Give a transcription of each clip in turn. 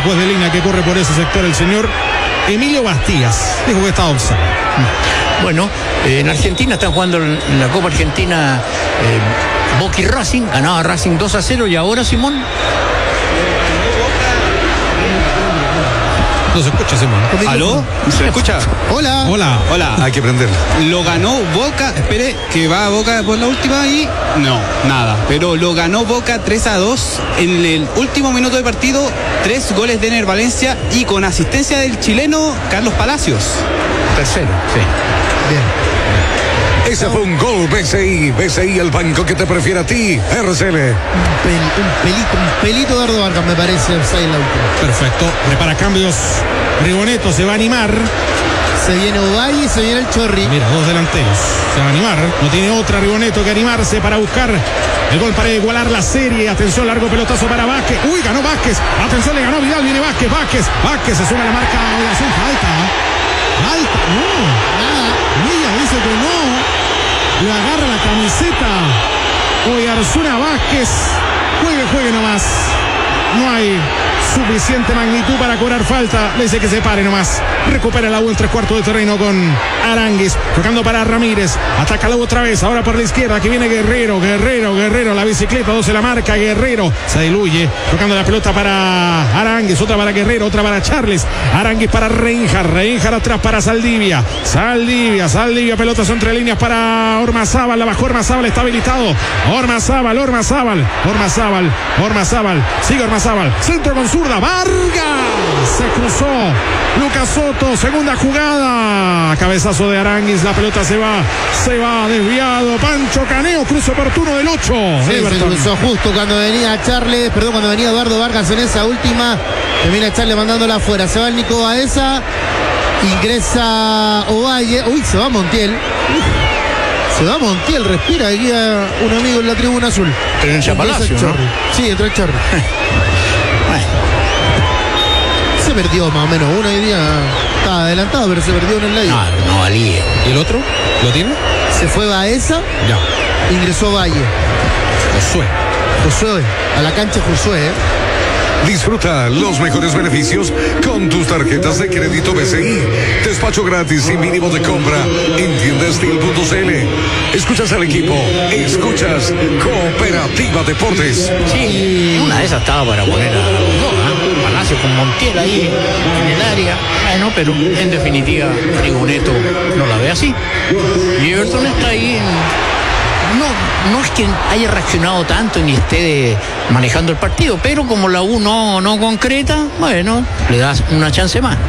juez de línea que corre por ese sector, el señor Emilio Bastías. Dijo que estaba offside. Bueno, en Argentina están jugando en la Copa Argentina Boca y Racing. Ganaba Racing 2-0 y ahora, Simón. No se escucha, Simón. ¿Aló? ¿Se escucha? Hola. Hola. Hay que prenderlo. Lo ganó Boca, espere, que va Boca por la última y no, nada. Pero lo ganó Boca 3-2 en el último minuto de partido, 3 goles de Ener Valencia y con asistencia del chileno Carlos Palacios. Tercero, sí. Bien. Ese fue un gol BCI. BCI, el banco que te prefiere a ti. RCL. Un pelito de Eduardo Vargas, me parece, offside en la última. Perfecto. Prepara cambios. Rigoneto se va a animar. Se viene Ovalle y se viene el Chorri. Mira, dos delanteros. Se va a animar. No tiene otra Rigoneto que animarse para buscar el gol para igualar la serie. Atención, largo pelotazo para Vázquez. Uy, ganó Vázquez. Atención, le ganó Vidal. Viene Vázquez. Vázquez se sube a la marca. Oiga, falta. Falta. No. Nada. Ella dice que no. Le agarra la camiseta. Oiga, Arzuna Vázquez. Juegue nomás. No hay suficiente magnitud para cobrar falta. Le dice que se pare nomás. Recupera la U en 3/4 de terreno con Aránguiz. Tocando para Ramírez. Ataca la U otra vez. Ahora por la izquierda. Que viene Guerrero. La bicicleta. 12 la marca. Guerrero. Se diluye. Tocando la pelota para Aránguiz. Otra para Guerrero. Otra para Charles. Aránguiz para Reinhardt. Reinhardt atrás para Saldivia. Pelotas entre líneas para Ormazábal. La bajó Ormazábal. Está habilitado. Ormazábal. Sigue Ormazábal. Centro con zurda. Vargas. Se cruzó. Lucas Soto. Segunda jugada. Cabezazo de Aránguiz. La pelota se va desviado. Pancho Caneo. Cruce oportuno del 8. Sí, se cruzó justo cuando venía Eduardo Vargas en esa última. Termina Charles mandándola afuera. Se va el Nico Baeza. Ingresa Ovalle. Uy, se va Montiel. Respira aquí a un amigo en la tribuna azul. Pero en Chapalacio, ¿no? Sí, entró el Chorri. Se perdió más o menos uno hoy día. Estaba adelantado, pero se perdió uno en la ida. No valía. ¿Y el otro? ¿Lo tiene? Se fue Baeza. Ya. Ingresó Valle. Josué. A la cancha Josué, Disfruta los mejores beneficios con tus tarjetas de crédito BCI. Despacho gratis y mínimo de compra en tiendastil.cl. Escuchas al equipo. Escuchas Cooperativa Deportes. Sí, una de esas estaba para poner a los dos, ¿eh? Palacio con Montiel ahí en el área. Bueno, pero en definitiva Rigoneto no la ve así. Y Everton está ahí. No es que haya reaccionado tanto ni esté manejando el partido, pero como la U no concreta, bueno, le das una chance más.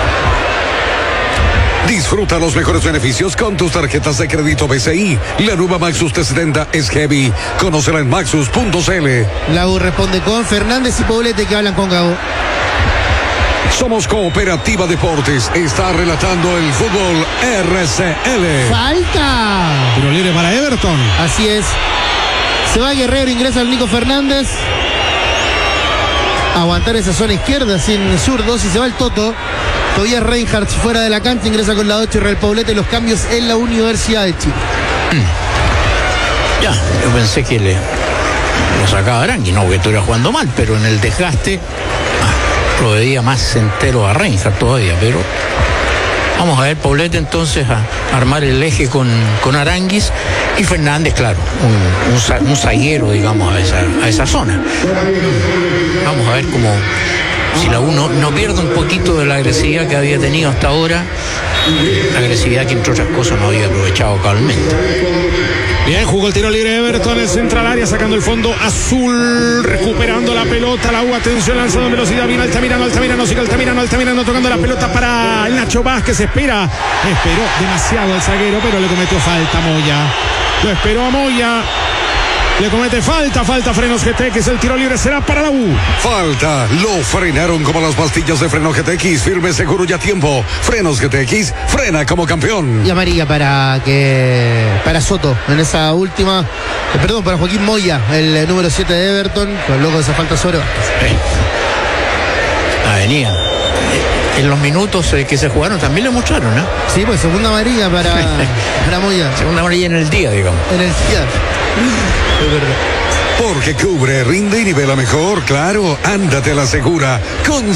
Disfruta los mejores beneficios con tus tarjetas de crédito BCI. La nueva Maxus T70 es heavy. Conócela en maxus.cl. La U responde con Fernández y Poblete que hablan con Gabo. Somos Cooperativa Deportes. Está relatando el fútbol RCL. ¡Falta! Tiro libre para Everton. Así es. Se va Guerrero, ingresa el Nico Fernández. Aguantar esa zona izquierda sin zurdos y se va el Toto. Todavía Reinhardt fuera de la cancha, ingresa con la 8 Real Poblete. Los cambios en la Universidad de Chile. Ya, yo pensé que lo sacaba Arangui, no que estuviera jugando mal, pero en el desgaste lo veía más entero a Reinhardt todavía, pero vamos a ver Poblete entonces a armar el eje con Aránguiz y Fernández, claro, un zaguero, digamos, a esa zona. Vamos a ver cómo, si la U no pierde un poquito de la agresividad que había tenido hasta ahora, la agresividad que entre otras cosas no había aprovechado cabalmente. Bien, jugó el tiro libre Everton, el central área, sacando el fondo azul, recuperando la pelota, la U, atención, lanzado en velocidad, viene Altamirano, sigue Altamirano, tocando la pelota para el Nacho Vázquez, esperó demasiado el zaguero, pero le cometió falta a Moya, lo esperó a Moya, le comete falta Frenos GTX, el tiro libre será para la U. Falta, lo frenaron como las pastillas de freno GTX, firme, seguro y a tiempo. Frenos GTX, frena como campeón. Y amarilla para Soto en esa última, para Joaquín Moya, el número 7 de Everton, con luego de esa falta sobre Vázquez. Venía. En los minutos que se jugaron también lo mostraron, ¿no? Sí, pues segunda amarilla para Moya. Segunda amarilla en el día, digamos. En el día. Es verdad. Porque cubre, rinde y nivela mejor, claro, ándate a la segura con